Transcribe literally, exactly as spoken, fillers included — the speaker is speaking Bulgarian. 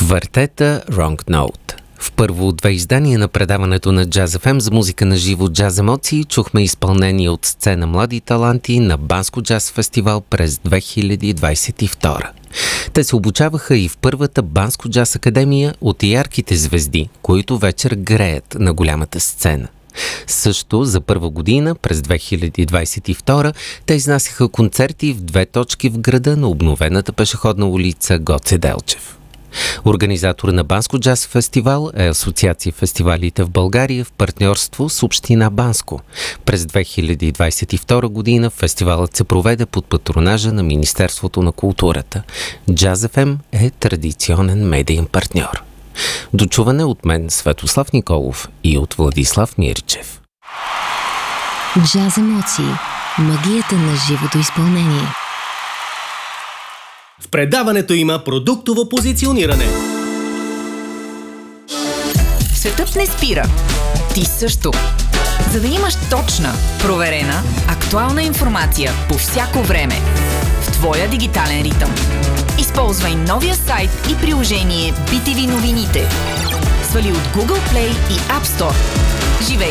Квартета Wrong Note. В първо от две издания на предаването на Jazz еф ем за музика на живо Jazz Емоции чухме изпълнение от сцена Млади таланти на Банско джаз фестивал през две хиляди двадесет и втора. Те се обучаваха и в първата Банско джаз академия от ярките звезди, които вечер греят на голямата сцена. Също за първа година, през две хиляди двадесет и втора, те изнасяха концерти в две точки в града на обновената пешеходна улица Гоце Делчев. Организатор на Банско джаз фестивал е Асоциация фестивалите в България в партньорство с община Банско. През две хиляди двадесет и втора година фестивалът се проведе под патронажа на Министерството на културата. Jazz еф ем е традиционен медиен партньор. Дочуване от мен Светослав Николов и от Владислав Мирчев. Джаз емоции. Магията на живото изпълнение. В предаването има продуктово позициониране. Светът не спира. Ти също. За да имаш точна, проверена, актуална информация по всяко време в твоя дигитален ритъм. Използвай новия сайт и приложение би ти ви новините. Свали от Google Play и App Store. Живей